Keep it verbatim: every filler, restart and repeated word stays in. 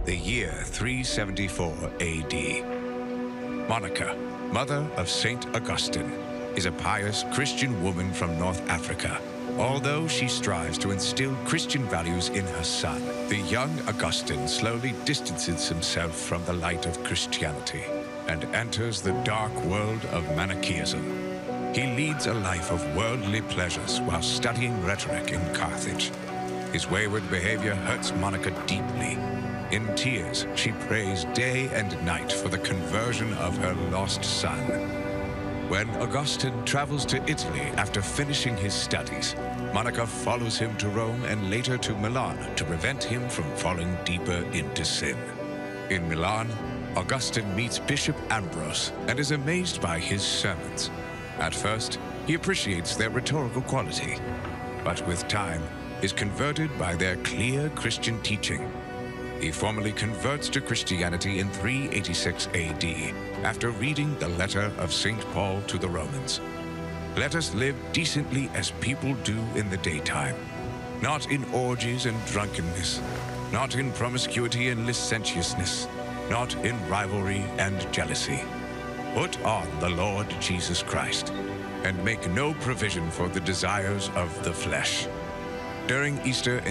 The year three seventy-four A D. Monica, mother of Saint Augustine, is a pious Christian woman from North Africa. Although she strives to instill Christian values in her son, the young Augustine slowly distances himself from the light of Christianity and enters the dark world of Manichaeism. He leads a life of worldly pleasures while studying rhetoric in Carthage. His wayward behavior hurts Monica deeply. In tears, she prays day and night for the conversion of her lost son. When Augustine travels to Italy after finishing his studies, Monica follows him to Rome and later to Milan to prevent him from falling deeper into sin. In Milan, Augustine meets Bishop Ambrose and is amazed by his sermons. At first, he appreciates their rhetorical quality, but with time, is converted by their clear Christian teaching. He formally converts to Christianity in three eighty-six A D after reading the letter of Saint Paul to the Romans. Let us live decently as people do in the daytime, not in orgies and drunkenness, not in promiscuity and licentiousness, not in rivalry and jealousy. Put on the Lord Jesus Christ and make no provision for the desires of the flesh. During Easter